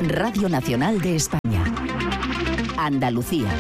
Radio Nacional de España. Andalucía.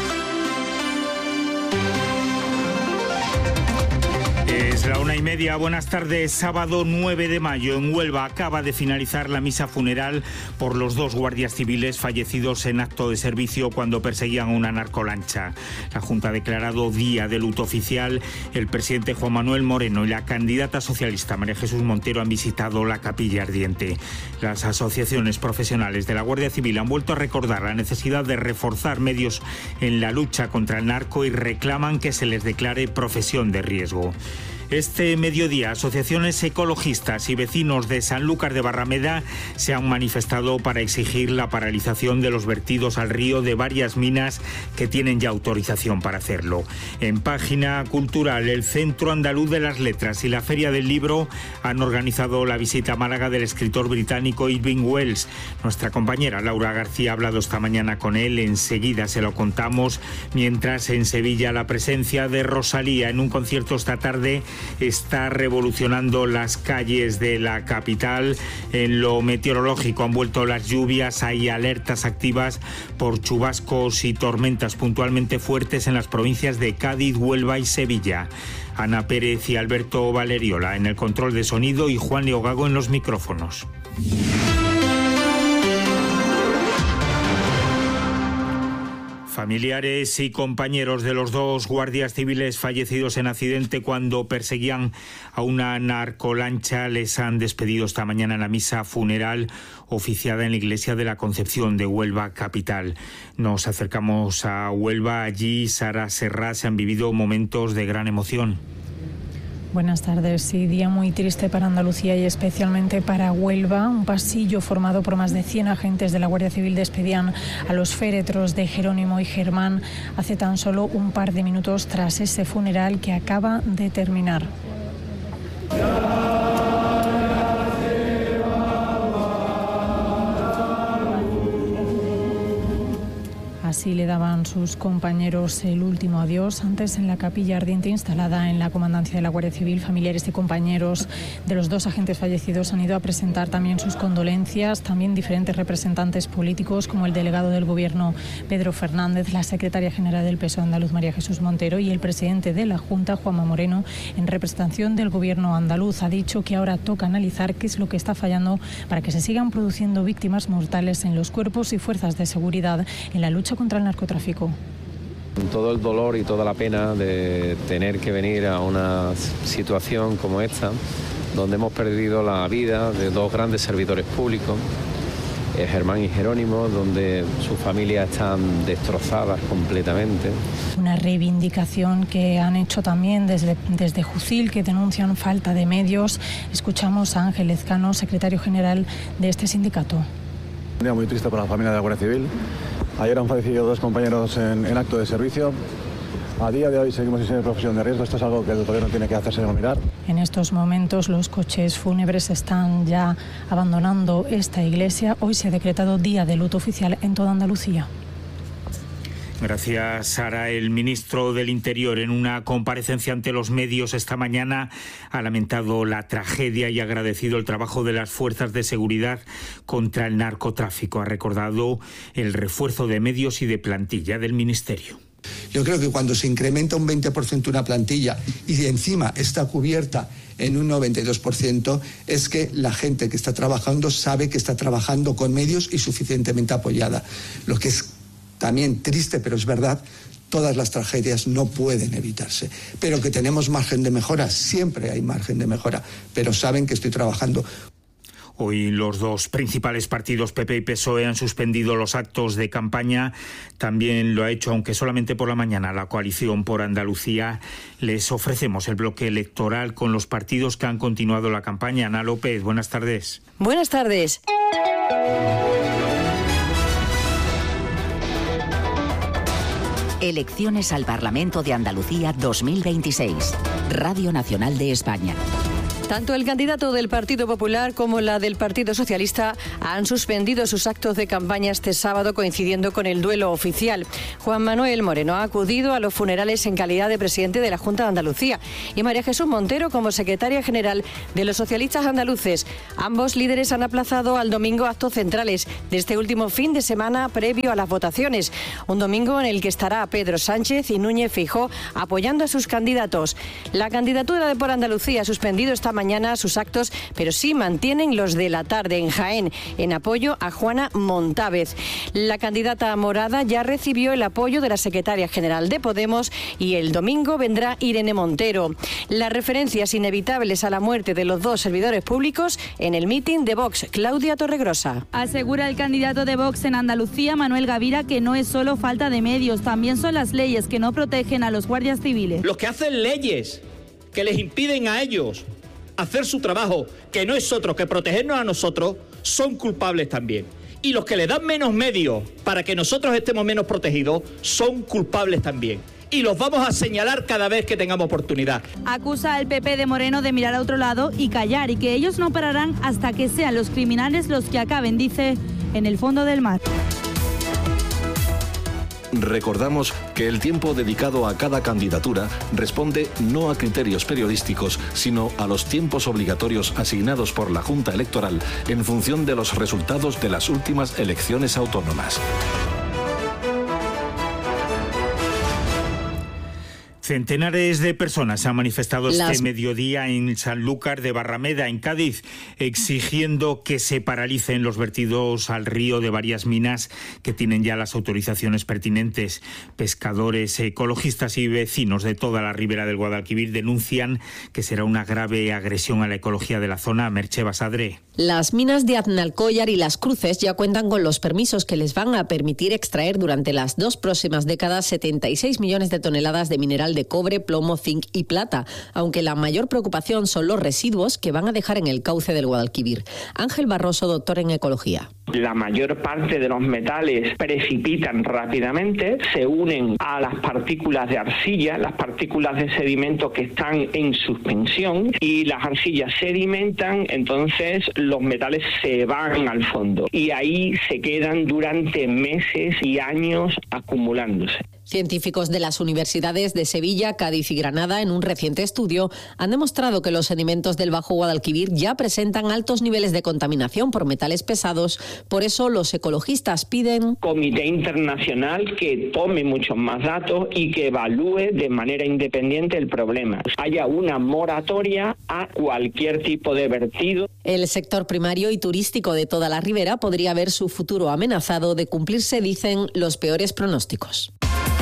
Es la 1:30, buenas tardes. Sábado 9 de mayo en Huelva acaba de finalizar la misa funeral por los 2 guardias civiles fallecidos en acto de servicio cuando perseguían una narcolancha. La Junta ha declarado día de luto oficial. El presidente Juan Manuel Moreno y la candidata socialista María Jesús Montero han visitado la capilla ardiente. Las asociaciones profesionales de la Guardia Civil han vuelto a recordar la necesidad de reforzar medios en la lucha contra el narco y reclaman que se les declare profesión de riesgo. Este mediodía, asociaciones ecologistas y vecinos de Sanlúcar de Barrameda se han manifestado para exigir la paralización de los vertidos al río de varias minas que tienen ya autorización para hacerlo. En página cultural, el Centro Andaluz de las Letras y la Feria del Libro han organizado la visita a Málaga del escritor británico Irving Wells. Nuestra compañera Laura García ha hablado esta mañana con él, enseguida se lo contamos, mientras en Sevilla la presencia de Rosalía en un concierto esta tarde está revolucionando las calles de la capital. En lo meteorológico han vuelto las lluvias, hay alertas activas por chubascos y tormentas puntualmente fuertes en las provincias de Cádiz, Huelva y Sevilla. Ana Pérez y Alberto Valeriola en el control de sonido y Juan Leogago en los micrófonos. Familiares y compañeros de los 2 guardias civiles fallecidos en accidente cuando perseguían a una narcolancha les han despedido esta mañana en la misa funeral oficiada en la Iglesia de la Concepción de Huelva capital. Nos acercamos a Huelva, allí Sara Serrat, se han vivido momentos de gran emoción. Buenas tardes. Sí, día muy triste para Andalucía y especialmente para Huelva. Un pasillo formado por más de 100 agentes de la Guardia Civil despedían a los féretros de Jerónimo y Germán hace tan solo un par de minutos tras ese funeral que acaba de terminar. Así le daban sus compañeros el último adiós. Antes, en la capilla ardiente instalada en la comandancia de la Guardia Civil, familiares y compañeros de los 2 agentes fallecidos han ido a presentar también sus condolencias. También diferentes representantes políticos, como el delegado del Gobierno Pedro Fernández, la secretaria general del PSOE andaluz María Jesús Montero y el presidente de la Junta, Juanma Moreno, en representación del Gobierno andaluz, ha dicho que ahora toca analizar qué es lo que está fallando para que se sigan produciendo víctimas mortales en los cuerpos y fuerzas de seguridad en la lucha contra el narcotráfico. Todo el dolor y toda la pena de tener que venir a una situación como esta, donde hemos perdido la vida de 2 grandes servidores públicos, Germán y Jerónimo, donde sus familias están destrozadas completamente. Una reivindicación que han hecho también desde Jucil, que denuncian falta de medios. Escuchamos a Ángel Lezcano, secretario general de este sindicato. Un día muy triste para la familia de la Guardia Civil. Ayer han fallecido 2 compañeros en acto de servicio. A día de hoy seguimos sin ser profesión de riesgo. Esto es algo que el gobierno tiene que hacerse mirar. En estos momentos los coches fúnebres están ya abandonando esta iglesia. Hoy se ha decretado día de luto oficial en toda Andalucía. Gracias, Sara. El ministro del Interior, en una comparecencia ante los medios esta mañana, ha lamentado la tragedia y agradecido el trabajo de las fuerzas de seguridad contra el narcotráfico. Ha recordado el refuerzo de medios y de plantilla del ministerio. Yo creo que cuando se incrementa un 20% una plantilla y encima está cubierta en un 92%, es que la gente que está trabajando sabe que está trabajando con medios y suficientemente apoyada. Lo que es también triste, pero es verdad, todas las tragedias no pueden evitarse. Pero que tenemos margen de mejora, siempre hay margen de mejora, pero saben que estoy trabajando. Hoy los 2 principales partidos, PP y PSOE, han suspendido los actos de campaña. También lo ha hecho, aunque solamente por la mañana, la Coalición por Andalucía. Les ofrecemos el bloque electoral con los partidos que han continuado la campaña. Ana López, buenas tardes. Buenas tardes. Elecciones al Parlamento de Andalucía 2026. Radio Nacional de España. Tanto el candidato del Partido Popular como la del Partido Socialista han suspendido sus actos de campaña este sábado, coincidiendo con el duelo oficial. Juan Manuel Moreno ha acudido a los funerales en calidad de presidente de la Junta de Andalucía y María Jesús Montero como secretaria general de los socialistas andaluces. Ambos líderes han aplazado al domingo actos centrales de este último fin de semana previo a las votaciones. Un domingo en el que estará Pedro Sánchez y Núñez Feijóo apoyando a sus candidatos. La candidatura de Por Andalucía ha suspendido esta mañana sus actos, pero sí mantienen los de la tarde en Jaén, en apoyo a Juana Montávez. La candidata morada ya recibió el apoyo de la secretaria general de Podemos y el domingo vendrá Irene Montero. Las referencias inevitables a la muerte de los dos servidores públicos en el mitin de Vox. Claudia Torregrosa. Asegura el candidato de Vox en Andalucía, Manuel Gavira, que no es solo falta de medios, también son las leyes que no protegen a los guardias civiles. Los que hacen leyes que les impiden a ellos hacer su trabajo, que no es otro que protegernos a nosotros, son culpables también. Y los que le dan menos medios para que nosotros estemos menos protegidos, son culpables también. Y los vamos a señalar cada vez que tengamos oportunidad. Acusa al PP de Moreno de mirar a otro lado y callar, y que ellos no pararán hasta que sean los criminales los que acaben, dice, en el fondo del mar. Recordamos que el tiempo dedicado a cada candidatura responde no a criterios periodísticos, sino a los tiempos obligatorios asignados por la Junta Electoral en función de los resultados de las últimas elecciones autónomas. Centenares de personas se han manifestado este mediodía en Sanlúcar de Barrameda, en Cádiz, exigiendo que se paralicen los vertidos al río de varias minas que tienen ya las autorizaciones pertinentes. Pescadores, ecologistas y vecinos de toda la ribera del Guadalquivir denuncian que será una grave agresión a la ecología de la zona. Merche Basadre. Las minas de Aznalcóllar y Las Cruces ya cuentan con los permisos que les van a permitir extraer durante las 2 próximas décadas 76 millones de toneladas de mineral de cobre, plomo, zinc y plata, aunque la mayor preocupación son los residuos que van a dejar en el cauce del Guadalquivir. Ángel Barroso, doctor en ecología. La mayor parte de los metales precipitan rápidamente, se unen a las partículas de arcilla, las partículas de sedimento que están en suspensión, y las arcillas sedimentan, entonces los metales se van al fondo y ahí se quedan durante meses y años acumulándose. Científicos de las universidades de Sevilla, Cádiz y Granada, en un reciente estudio, han demostrado que los sedimentos del Bajo Guadalquivir ya presentan altos niveles de contaminación por metales pesados. Por eso los ecologistas piden Comité internacional que tome muchos más datos y que evalúe de manera independiente el problema. Haya una moratoria a cualquier tipo de vertido. El sector primario y turístico de toda la ribera podría ver su futuro amenazado de cumplirse, dicen, los peores pronósticos.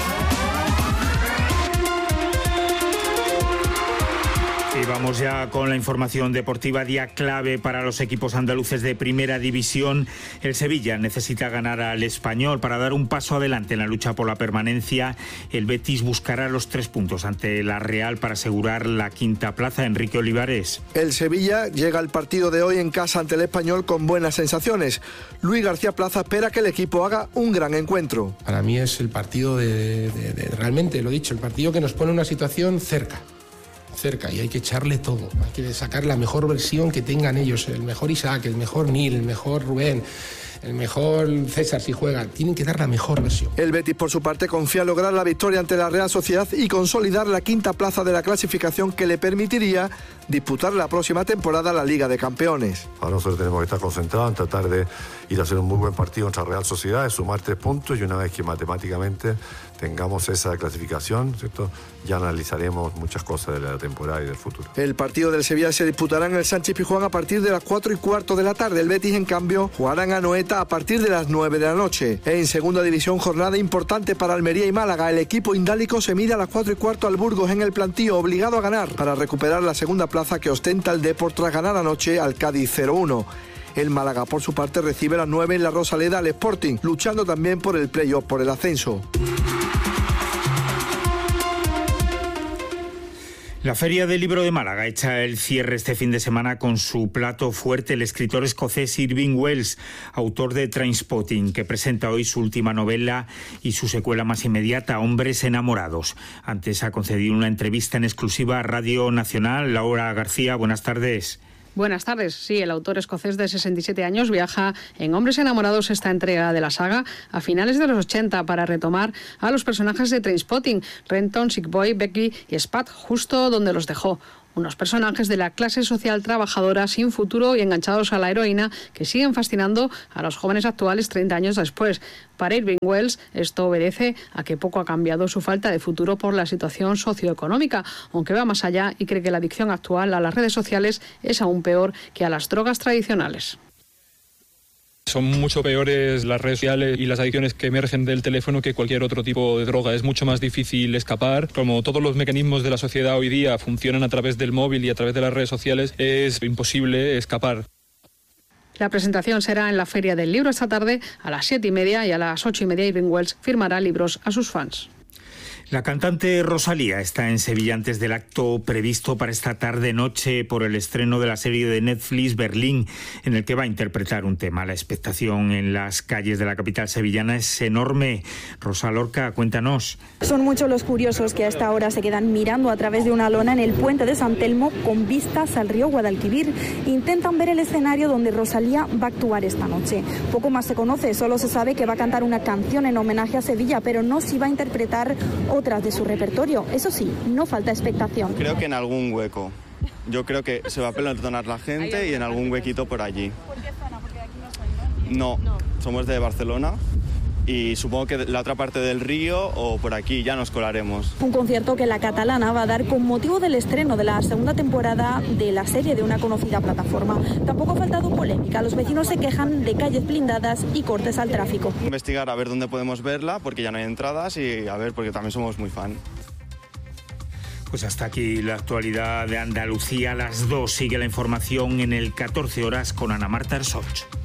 Y vamos ya con la información deportiva, día clave para los equipos andaluces de Primera División. El Sevilla necesita ganar al Español para dar un paso adelante en la lucha por la permanencia. El Betis buscará los 3 puntos ante la Real para asegurar la 5ª plaza. Enrique Olivares. El Sevilla llega al partido de hoy en casa ante el Español con buenas sensaciones. Luis García Plaza espera que el equipo haga un gran encuentro. Para mí es el partido de realmente, lo he dicho, el partido que nos pone en una situación cerca, y hay que echarle todo, hay que sacar la mejor versión que tengan ellos, el mejor Isaac, el mejor Nil, el mejor Rubén, el mejor César si juega, tienen que dar la mejor versión. El Betis por su parte confía en lograr la victoria ante la Real Sociedad y consolidar la 5ª plaza de la clasificación que le permitiría disputar la próxima temporada la Liga de Campeones. Ahora nosotros tenemos que estar concentrados en tratar de ir a hacer un muy buen partido contra Real Sociedad, de sumar 3 puntos y una vez que matemáticamente tengamos esa clasificación, ¿cierto?, ya analizaremos muchas cosas de la temporada y del futuro. El partido del Sevilla se disputará en el Sánchez-Pizjuán a partir de las 4:15 de la tarde. El Betis, en cambio, jugará en Anoeta a partir de las 9 de la noche. En Segunda División, jornada importante para Almería y Málaga. El equipo indálico se mide a las 4:15 al Burgos en el plantío, obligado a ganar para recuperar la 2ª plaza que ostenta el Depor tras ganar anoche al Cádiz 0-1. El Málaga, por su parte, recibe a las 9 en la Rosaleda al Sporting, luchando también por el playoff por el ascenso. La Feria del Libro de Málaga echa el cierre este fin de semana con su plato fuerte, el escritor escocés Irving Welsh, autor de Trainspotting, que presenta hoy su última novela y su secuela más inmediata, Hombres enamorados. Antes ha concedido una entrevista en exclusiva a Radio Nacional. Laura García, buenas tardes. Buenas tardes. Sí, el autor escocés de 67 años viaja en Hombres enamorados, esta entrega de la saga, a finales de los 80 para retomar a los personajes de Trainspotting, Renton, Sick Boy, Becky y Spat, justo donde los dejó. Unos personajes de la clase social trabajadora sin futuro y enganchados a la heroína que siguen fascinando a los jóvenes actuales 30 años después. Para Irving Welsh, esto obedece a que poco ha cambiado su falta de futuro por la situación socioeconómica, aunque va más allá y cree que la adicción actual a las redes sociales es aún peor que a las drogas tradicionales. Son mucho peores las redes sociales y las adicciones que emergen del teléfono que cualquier otro tipo de droga. Es mucho más difícil escapar. Como todos los mecanismos de la sociedad hoy día funcionan a través del móvil y a través de las redes sociales, es imposible escapar. La presentación será en la Feria del Libro esta tarde a las 7:30 y a las 8:30 Irving Welsh firmará libros a sus fans. La cantante Rosalía está en Sevilla antes del acto previsto para esta tarde-noche por el estreno de la serie de Netflix Berlín, en el que va a interpretar un tema. La expectación en las calles de la capital sevillana es enorme. Rosa Lorca, cuéntanos. Son muchos los curiosos que a esta hora se quedan mirando a través de una lona en el puente de San Telmo con vistas al río Guadalquivir. Intentan ver el escenario donde Rosalía va a actuar esta noche. Poco más se conoce, solo se sabe que va a cantar una canción en homenaje a Sevilla, pero no si va a interpretar otras de su repertorio. Eso sí, no falta expectación. Creo que en algún hueco. Yo creo que se va a pelotonar la gente y en algún huequito por allí. ¿Por qué zona? Porque aquí no soy, ¿no? No, somos de Barcelona y supongo que la otra parte del río o por aquí ya nos colaremos. Un concierto que la Catalana va a dar con motivo del estreno de la segunda temporada de la serie de una conocida plataforma. Tampoco ha faltado polémica. Los vecinos se quejan de calles blindadas y cortes al tráfico. Investigar a ver dónde podemos verla porque ya no hay entradas y a ver porque también somos muy fan. Pues hasta aquí la actualidad de Andalucía. A las 2 sigue la información en el 14 horas con Ana Marta Ersoch.